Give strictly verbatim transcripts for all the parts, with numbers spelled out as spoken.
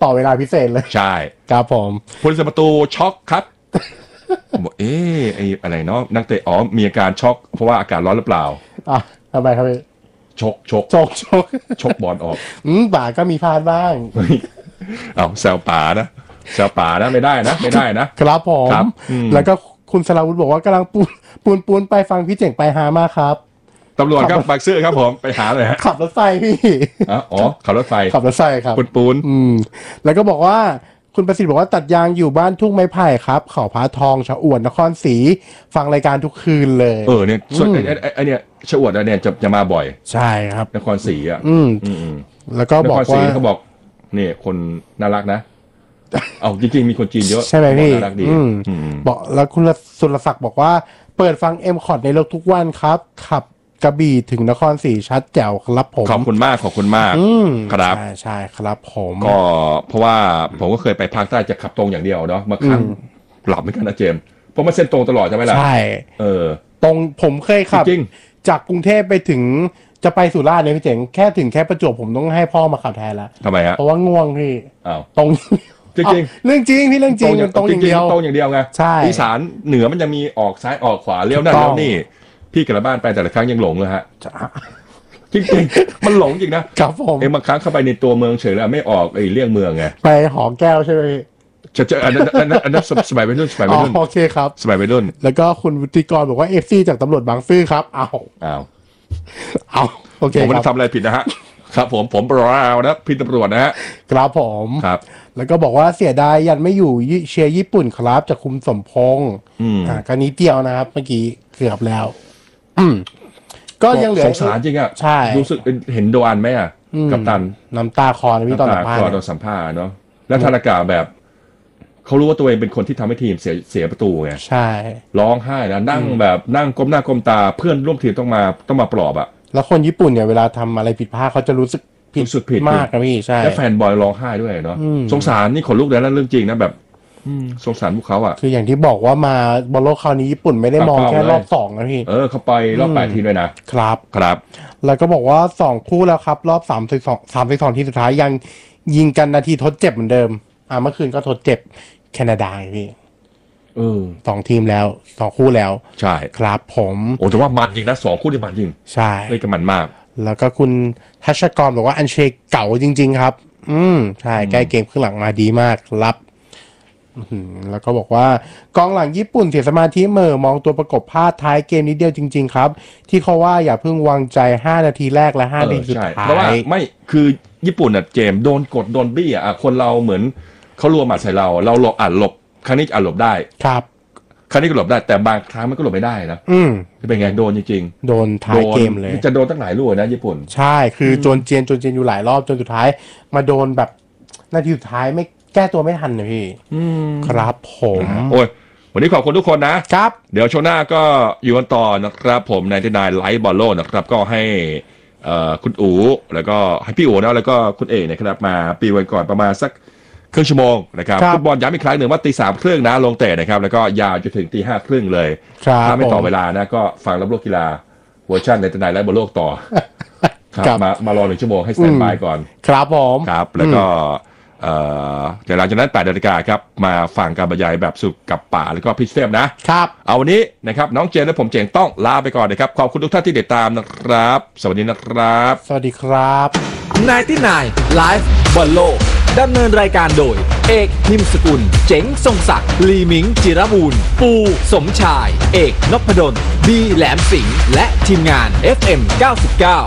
ต่อเวลาพิเศษเลยใช่ครับผมผู้รักษาประตูช็อกครับบอกเอ๊ะไอ้อะไรเนาะนักเตะอ๋อมีอาการช็อกเพราะว่าอากาศร้อนหรือเปล่าอ่ะทำไมครับพี่ชกชกชกชกชกบอลออกอืมป่าก็มีพลาดบ้างเอาแซวป่านะแซวป่านะไม่ได้นะไม่ได้นะครับผมแล้วก็คุณสราวุธบอกว่ากำลังปูนปูนปูนไปฟังพี่เจ๋งไปหามากครับตำรวจครับบางซื่อครับผมไปหาเลยฮะขับรถไฟพี่อ๋อขับรถไฟขับรถไฟครับปูนปูนอืมแล้วก็บอกว่าคุณประสิทธิ์บอกว่าตัดยางอยู่บ้านทุ่งไม้ไผ่ครับเขาพระทองชะอวดนครศรีฟังรายการทุกคืนเลยเออเนี่ยส่วนไอ้ไอ้เนี่ยชะอวดเนี่ยจะจะมาบ่อยใช่ครับนครศรีอ่ะอืมแล้วก็บอกว่าเขาบอกนี่คนน่ารักนะเอาจริงๆมีคนจีนเยอะใช่ไหมพี่น่ารักดีบอกแล้วคุณสุรศักดิ์บอกว่าเปิดฟังเอ็มคอร์ดในรถทุกวันครับขับกระบี่ถึงนครศรีชัดแจ๋วครับผมขอบคุณมากขอบคุณมากครับใช่ใช่ครับผมก็เพราะว่าผมก็เคยไปภาคใต้จะขับตรงอย่างเดียวเนาะมาครั้งหลับไม่กันนะเจมเพราะมันเส้นตรงตลอดใช่ไหมล่ะใช่เออตรงผมเคยขับจากกรุงเทพไปถึงจะไปสุราษฎร์เนี่ยพี่เจ๋งแค่ถึงแค่ประจวบผมต้องให้พ่อมาขับแทนแล้วทำไมฮะเพราะว่าง่วงพี่อ้าวตรงจริงเรื่องจริงพี่เรื่องจริงตรงอย่างเดียวตรงอย่างเดียวไงใช่อีสานเหนือมันจะมีออกซ้ายออกขวาเลี้ยวนั่นเลี้ยวนี่พี่กลับบ้านไปแต่ละครั้งยังหลงเลยฮะจริงๆมันหลงจริงนะครับผมเอ็มบางครั้งเข้าไปในตัวเมืองเฉยแล้วไม่ออกไอ้เลี่ยงเมืองไงไปหอแก้วใช่ไหมจะเจออันนั้นอันนั้นอันนั้นสมัยวัยรุ่นสมัยวัยรุ่นโอเคครับสมัยวัยรุ่นแล้วก็คุณวุฒิกรบอกว่าเอฟซีจากตำรวจบางซื่อครับเอาเอาเอาโอเคผมไม่ได้ทำอะไรผิดนะฮะครับผมผมราวนะพี่ตำรวจนะฮะครับผมครับแล้วก็บอกว่าเสียดายยันไม่อยู่เชียร์ญี่ปุ่นครับจากคุมสมพงษ์อ่าการนี้เดียวนะครับเมื่อกี้เกือบแล้วอืมก็ยังเหลือสงสารจริงอ่ะใช่รู้สึกเห็นโดนไหมอ่ะกัปตันน้ำตาคอนะพี่ตอนสัมภาษณ์ตอนสัมภาษณ์เนาะแล้วธนากาแบบเขารู้ว่าตัวเองเป็นคนที่ทำให้ทีมเสียเสียประตูไงใช่ร้องไห้นะนั่งแบบนั่งก้มหน้าก้มตาเพื่อนร่วมทีมต้องมาต้องมาปลอบอ่ะแล้วคนญี่ปุ่นเนี่ยเวลาทำอะไรผิดพลาดเขาจะรู้สึกผิดผิดมากนะพี่ใช่แล้วแฟนบอยร้องไห้ด้วยเนาะสงสารนี่ขนลุกเลยนะเรื่องจริงนะแบบสงสารพวกเขาอ่ะคืออย่างที่บอกว่ามาบอลโลกคราวนี้ญี่ปุ่นไม่ได้มองแค่รอบสองนะพี่เออเขาไปรอบแปดทีมเลยนะครับครับแล้วก็บอกว่าสองคู่แล้วครับรอบสามสิบสองสามสิบสองทีสุดท้ายยังยิงกันนาทีทดเจ็บเหมือนเดิมอ่าเมื่อคืนก็ทดเจ็บแคนาดาพี่เออสองทีมแล้วสองคู่แล้วใช่ครับผมโอ้แต่ว่ามันจริงนะสองคู่ที่มันจริงใช่เล่นกันมันมากแล้วก็คุณทัชกรบอกว่าอันเชเก่าจริงๆครับอืมใช่ใกล้เกมข้างหลังมาดีมากครับแล้วก็บอกว่ากองหลังญี่ปุ่นเสียสมาธิเมื่อมองตัวประกบพลาดท้ายเกมนิดเดียวจริงๆครับที่เขาว่าอย่าเพิ่งวางใจห้านาทีแรกและห้านาทีสุดท้ายเพราะว่าไม่คือญี่ปุ่นน่ะเจมโดนกดโดนบี้อ่ะคนเราเหมือนเขารัวหมัดใส่เราเราหลบอ่ะหลบครั้งนี้อ่ะหลบได้ครับครั้งนี้ก็หลบได้แต่บางครั้งมันก็หลบไม่ได้นะอืมเป็นไงโดนจริงๆโดนท้ายเกมเลยจะโดนตั้งหลายลูกนะญี่ปุ่นใช่คือโจนเจียนโจนเจียนอยู่หลายรอบจนสุดท้ายมาโดนแบบนาทีสุดท้ายไม่แก้ตัวไม่ทันเลยพี่ครับผมโอ้ยวันนี้ขอบคุณทุกคนนะครับเดี๋ยวช่วงหน้าก็อยู่กันต่อนะครับผมในที่นายไลฟ์บอลโลนะครับก็ให้คุณอู๋แล้วก็ให้พี่อู๋นะแล้วก็คุณเอกนะครับมาปีวันก่อนประมาณสักครึ่งชั่วโมงนะครับฟุตบอลย้ำอีกครั้งหนึ่งว่าตีสามครึ่งนะลงเตะนะครับแล้วก็ยาวจนถึงตีห้าครึ่งเลยถ้าไม่ต่อเวลานะก็ฟังรับโลกกีฬาเวอร์ชันในที่นายไลฟ์บอลโลกต่อครับมามารอหนึ่งชั่วโมงให้สแตนด์บายก่อนครับผมครับแล้วก็เดี๋ยวหลังจากนั้นแปดนาฬิกาครับมาฟังการบรรยายแบบสุขกับป่าแล้วก็พี่เทพนะครับเอาวันนี้นะครับน้องเจนและผมเจงต้องลาไปก่อนนะครับขอบคุณทุกท่านที่ติดตามนะครับสวัสดีนะครับสวัสดีครับนายที่นายไลฟ์บอลโลกดำเนินรายการโดยเอกนิมสกุลเจ๋งทรงศักดิ์ลีมิงจิรบูรณ์ปูสมชายเอกนพดลบีแหลมสิงห์และทีมงาน เอฟ เอ็ม เก้าสิบเก้า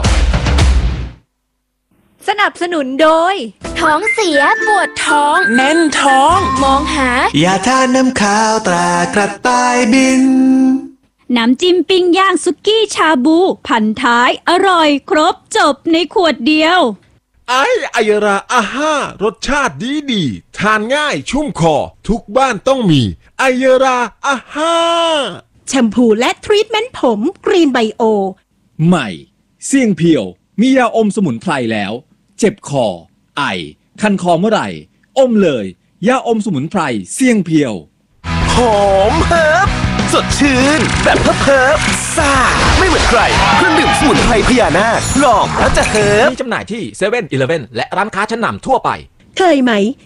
สนับสนุนโดยท้องเสียปวดท้องแน่นท้องมองหายาทาน้ำข้าวตรากระต่ายบินน้ำจิ้มปิ้งย่างสุกี้ชาบูพันท้ายอร่อยครบจบในขวดเดียวไอ้ไอยราอาห้ารสชาติดีดีทานง่ายชุ่มคอทุกบ้านต้องมีไอยราอาห้าแชมพูและทรีทเมนต์ผมกรีนไบโอใหม่เสี่ยงเพียวมียาอมสมุนไพรแล้วเจ็บคอไอคันคอเมื่อไหร่อมเลยยาอมสมุนไพรเสี่ยงเพียวหอมเฮิบสดชื่นแบบเพิบเพิบซ่าไม่เหมือนใครเครื่องดื่มสมุนไพรพญานาคลองแล้วจะเฮิบมีจำหน่ายที่เซเว่นอีเลฟเว่นและร้านค้าชั้นนำทั่วไปเคยไหม